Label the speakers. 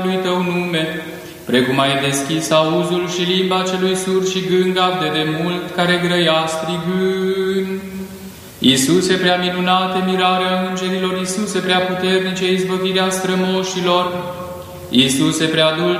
Speaker 1: lui Tău nume, precum ai deschis auzul și limba celui surd și gângav de mult, care grăia strigând. Iisuse prea minunate, mirarea îngerilor, Iisuse prea puternice, izbăvirea strămoșilor, Iisuse prea dulce,